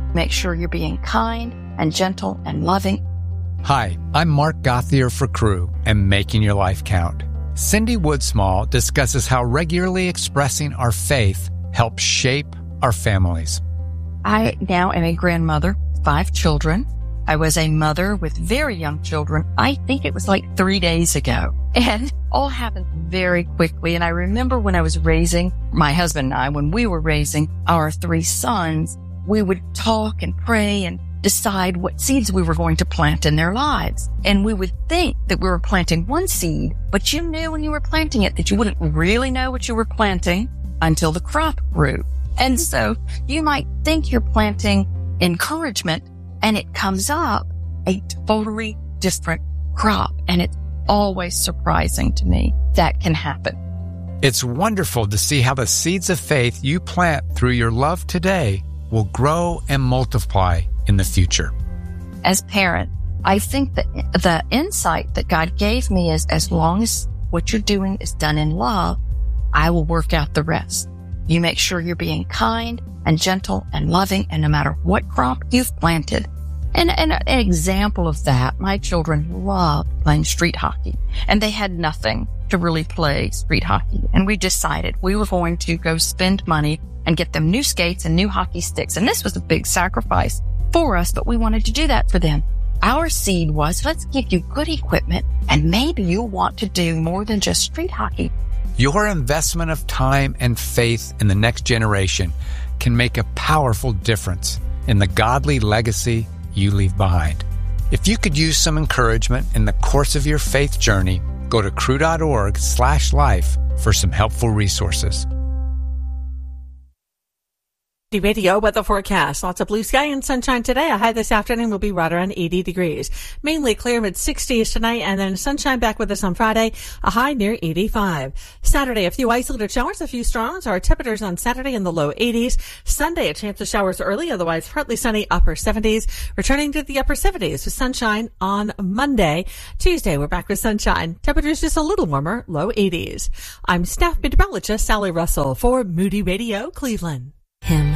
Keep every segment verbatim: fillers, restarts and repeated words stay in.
Make sure you're being kind and gentle and loving. Hi, I'm Mark Gothier for Crew and Making Your Life Count. Cindy Woodsmall discusses how regularly expressing our faith helps shape our families. I now am a grandmother, five children. I was a mother with very young children. I think it was like three days ago. And all happened very quickly. And I remember when I was raising, my husband and I, when we were raising our three sons, we would talk and pray and decide what seeds we were going to plant in their lives. And we would think that we were planting one seed, but you knew when you were planting it that you wouldn't really know what you were planting until the crop grew. And so you might think you're planting encouragement, and it comes up a totally different crop. And it's always surprising to me that can happen. It's wonderful to see how the seeds of faith you plant through your love today will grow and multiply in the future. As parent, I think that the insight that God gave me is, as long as what you're doing is done in love, I will work out the rest. You make sure you're being kind and gentle and loving, and no matter what crop you've planted. And, and an example of that, my children loved playing street hockey, and they had nothing to really play street hockey. And we decided we were going to go spend money and get them new skates and new hockey sticks. And this was a big sacrifice for us, but we wanted to do that for them. Our seed was, let's give you good equipment, and maybe you'll want to do more than just street hockey. Your investment of time and faith in the next generation can make a powerful difference in the godly legacy you leave behind. If you could use some encouragement in the course of your faith journey, go to crew.org slash life for some helpful resources. Radio weather forecast. Lots of blue sky and sunshine today. A high this afternoon will be right around eighty degrees. Mainly clear, mid sixties tonight, and then sunshine back with us on Friday. A high near eighty-five. Saturday, a few isolated showers, a few storms. Our temperatures on Saturday in the low eighties. Sunday, a chance of showers early, otherwise partly sunny, upper seventies. Returning to the upper seventies with sunshine on Monday. Tuesday, we're back with sunshine. Temperatures just a little warmer, low eighties. I'm staff meteorologist Sally Russell for Moody Radio, Cleveland. Him.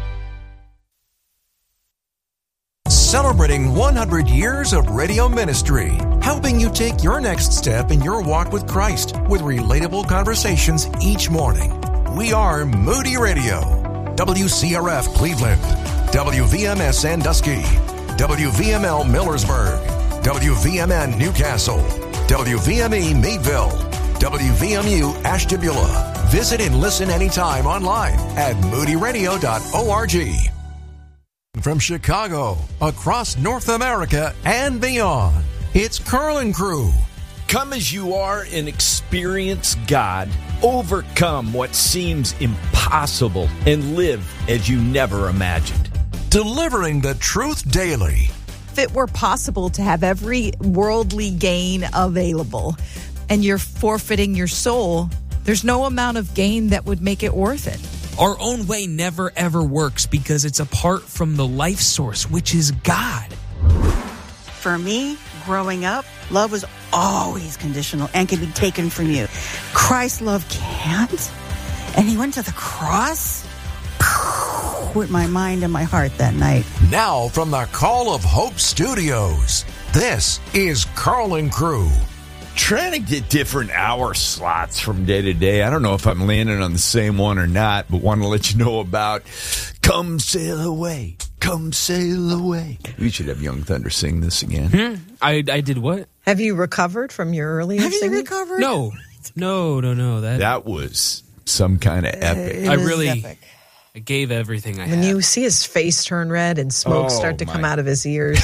Celebrating one hundred years of radio ministry, helping you take your next step in your walk with Christ with relatable conversations each morning. We are Moody Radio, W C R F Cleveland, W V M S Sandusky, W V M L Millersburg, W V M N Newcastle, W V M E Meadville, W V M U Ashtabula. Visit and listen anytime online at moody radio dot org. From Chicago, across North America and beyond, it's Carl and Crew. Come as you are and experience God. Overcome what seems impossible and live as you never imagined. Delivering the truth daily. If it were possible to have every worldly gain available and you're forfeiting your soul, there's no amount of gain that would make it worth it. Our own way never, ever works because it's apart from the life source, which is God. For me, growing up, love was always conditional and can be taken from you. Christ's love can't. And he went to the cross with my mind and my heart that night. Now from the Call of Hope Studios, this is Carl and Crew. Trying to get different hour slots from day to day. I don't know if I'm landing on the same one or not, but want to let you know about Come Sail Away, Come Sail Away. We should have Young Thunder sing this again. Hmm? I I did what? Have you recovered from your earlier Have singing? you recovered? No, no, no, no. That That was some kind of epic. It I is really epic. I gave everything I When had. you see his face turn red and smoke Oh, start to my. come out of his ears.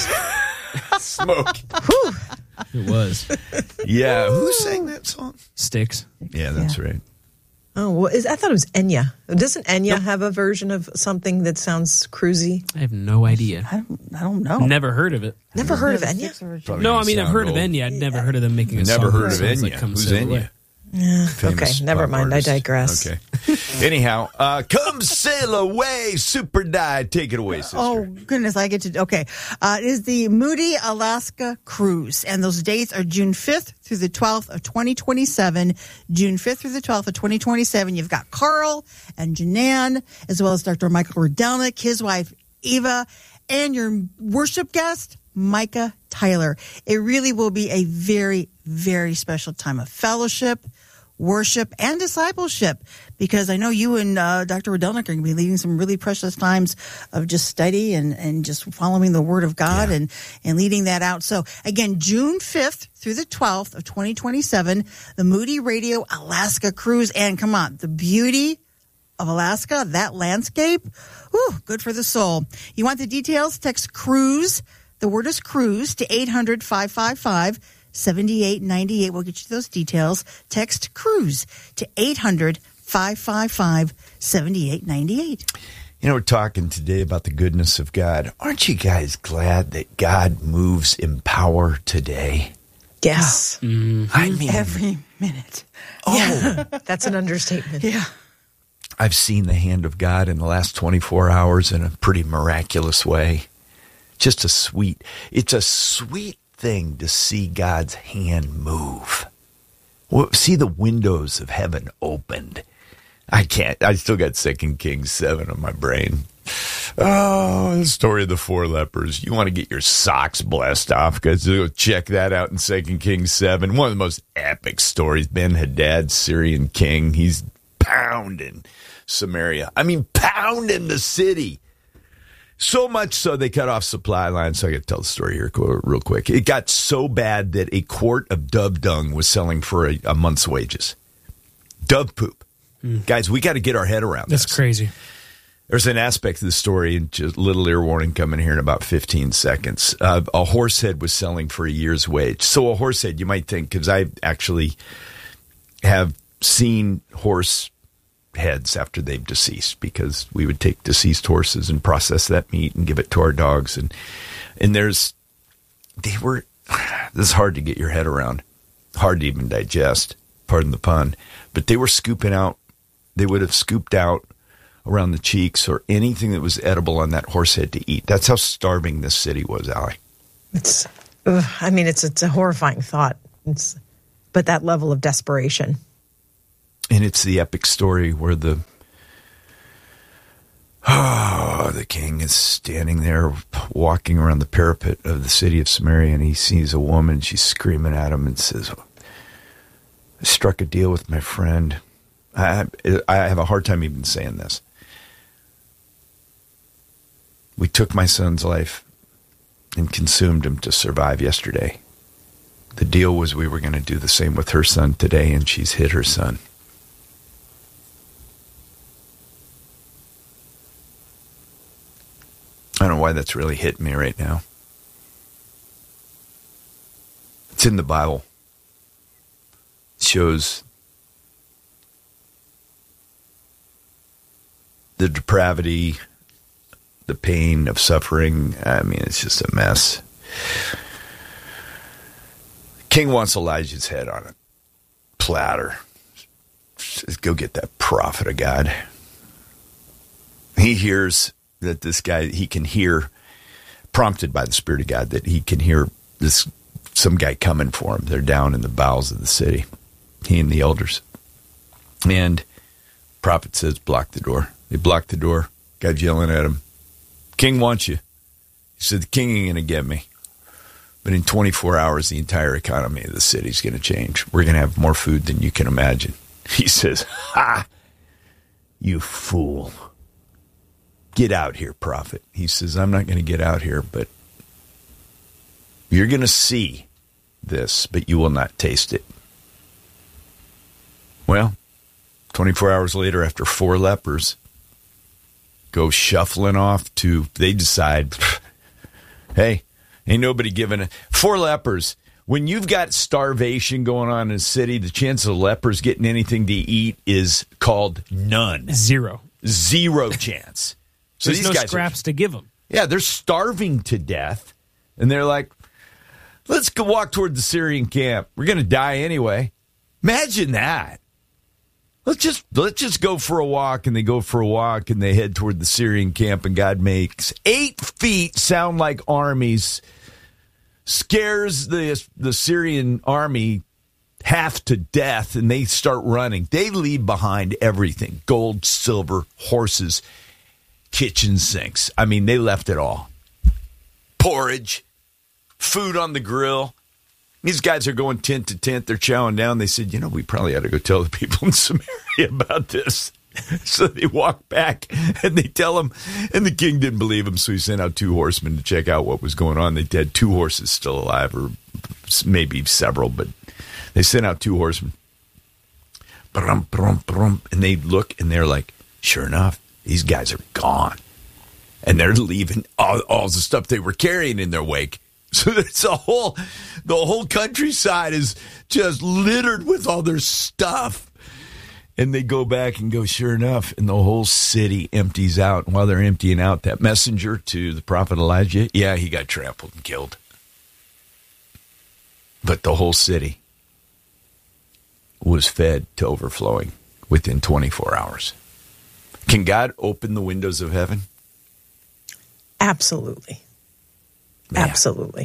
Smoke. Whew. It was Yeah, who sang that song? Sticks. Yeah, that's right. Oh, well, is, I thought it was Enya. Doesn't Enya have a version of something that sounds cruisy? I have no idea. I don't, I don't know. Never heard of it. Never heard of Enya? Probably No, gonna I mean I've sound heard of old. Enya. I'd never heard of them making a Never song. heard that of sounds Enya. like Come Who's Sail Enya? Away. Yeah. Famous Okay, never pop mind. artist. I digress. Okay. Anyhow, uh, Come Sail Away, Super Die. Take it away, sister. Oh, goodness, I get to, okay. Uh, it is the Moody Alaska Cruise, and those dates are June fifth through the twelfth of twenty twenty-seven. June fifth through the twelfth of twenty twenty-seven. You've got Carl and Janan, as well as Doctor Michael Rodelnik, his wife, Eva, and your worship guest, Micah Tyler. It really will be a very, very special time of fellowship, worship, and discipleship, because I know you and uh, Doctor Rydelnik are going to be leading some really precious times of just study and, and just following the Word of God yeah. and, and leading that out. So, again, June fifth through the twelfth of twenty twenty-seven, the Moody Radio Alaska Cruise. And come on, the beauty of Alaska, that landscape, whew, good for the soul. You want the details? Text CRUISE. The word is CRUISE to eight hundred, five five five, seven eight nine eight. We'll get you those details. Text CRUISE to eight hundred, five five five, seven eight nine eight. You know, we're talking today about the goodness of God. Aren't you guys glad that God moves in power today? Yes. Mm-hmm. I mean, every minute. Oh, yeah. That's an understatement. Yeah. I've seen the hand of God in the last twenty-four hours in a pretty miraculous way. Just a sweet, it's a sweet thing to see God's hand move. Well, see the windows of heaven opened. I can't, I still got Second Kings seven on my brain. Oh, the story of the four lepers. You want to get your socks blessed off, because go check that out in Second Kings seven. One of the most epic stories. Ben-Hadad, Syrian king, he's pounding Samaria. I mean, pounding the city. So much so they cut off supply lines. So I got to tell the story here real quick. It got so bad that a quart of dove dung was selling for a, a month's wages. Dove poop. Mm. Guys, we got to get our head around That's this. That's crazy. There's an aspect of the story, and just little ear warning coming here in about fifteen seconds. Uh, a horse head was selling for a year's wage. So a horse head, you might think, because I actually have seen horse heads after they've deceased, because we would take deceased horses and process that meat and give it to our dogs. And and there's, they were, this is hard to get your head around, hard to even digest, pardon the pun, but they were scooping out, they would have scooped out around the cheeks or anything that was edible on that horse head to eat. That's how starving this city was, Allie. It's, ugh, I mean, it's it's a horrifying thought, it's, but that level of desperation. And it's the epic story where the oh, the king is standing there walking around the parapet of the city of Samaria, and he sees a woman. She's screaming at him and says, I struck a deal with my friend. I, I have a hard time even saying this. We took my son's life and consumed him to survive yesterday. The deal was we were going to do the same with her son today, and she's hit her son. I don't know why that's really hitting me right now. It's in the Bible. It shows the depravity, the pain of suffering. I mean, it's just a mess. The king wants Elijah's head on a platter. Says, go get that prophet of God. He hears that this guy, he can hear, prompted by the Spirit of God, that he can hear this some guy coming for him. They're down in the bowels of the city, he and the elders. And prophet says, block the door. They block the door. Guy's yelling at him, king wants you. He said, the king ain't going to get me. But in twenty-four hours, the entire economy of the city is going to change. We're going to have more food than you can imagine. He says, ha, you fool. Get out here, prophet. He says, I'm not going to get out here, but you're going to see this, but you will not taste it. Well, twenty-four hours later, after four lepers go shuffling off to, they decide, hey, ain't nobody giving it. Four lepers. When you've got starvation going on in a city, the chance of lepers getting anything to eat is called none. Zero. Zero chance. So There's these no guys scraps are, to give them. Yeah, they're starving to death. And they're like, let's go walk toward the Syrian camp. We're going to die anyway. Imagine that. Let's just let's just go for a walk. And they go for a walk and they head toward the Syrian camp. And God makes eight feet sound like armies, scares the, the Syrian army half to death, and they start running. They leave behind everything, gold, silver, horses. kitchen sinks. I mean, they left it all. Porridge, food on the grill. These guys are going tent to tent. They're chowing down. They said, you know, we probably ought to go tell the people in Samaria about this. So they walk back and they tell him. And the king didn't believe him, so he sent out two horsemen to check out what was going on. They had two horses still alive, or maybe several, but they sent out two horsemen. Brum, brum, brum, and they look and they're like, sure enough, these guys are gone. And they're leaving all, all the stuff they were carrying in their wake. So it's a whole, the whole countryside is just littered with all their stuff. And they go back and go, sure enough, and the whole city empties out. And while they're emptying out, that messenger to the prophet Elijah, yeah, he got trampled and killed. But the whole city was fed to overflowing within twenty-four hours. Can God open the windows of heaven? Absolutely. Man. Absolutely.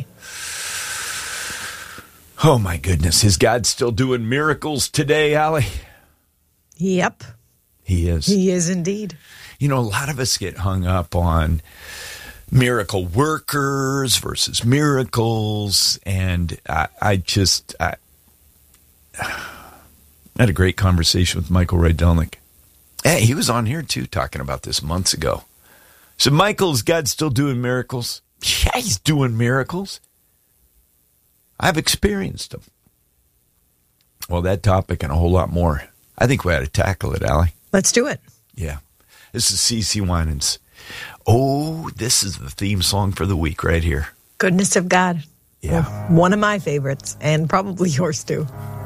Oh, my goodness. Is God still doing miracles today, Allie? Yep. He is. He is indeed. You know, a lot of us get hung up on miracle workers versus miracles. And I, I just, I, I had a great conversation with Michael Rydelnik. Hey, he was on here too, talking about this months ago. So, Michael, is God still doing miracles? Yeah, he's doing miracles. I've experienced them. Well, that topic and a whole lot more. I think we ought to tackle it, Allie. Let's do it. Yeah. This is CeCe Winans. Oh, this is the theme song for the week right here. Goodness of God. Yeah. Well, one of my favorites, and probably yours too.